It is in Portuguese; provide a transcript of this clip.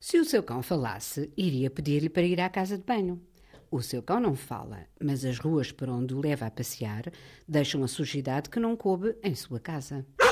Se o seu cão falasse, iria pedir-lhe para ir à casa de banho. O seu cão não fala, mas as ruas por onde o leva a passear deixam a sujidade que não coube em sua casa.